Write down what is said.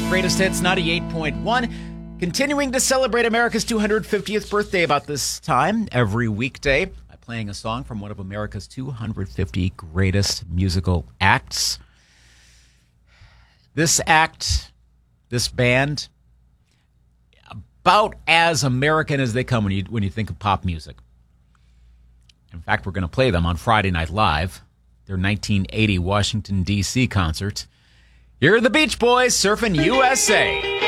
Greatest Hits 98.1. Continuing to celebrate America's 250th birthday about this time every weekday by playing a song from one of America's 250 greatest musical acts. This act, this band, about as American as they come when you think of pop music. In fact, we're going to play them on Friday Night Live, their 1980 Washington, D.C. concert. Here are the Beach Boys, Surfing USA.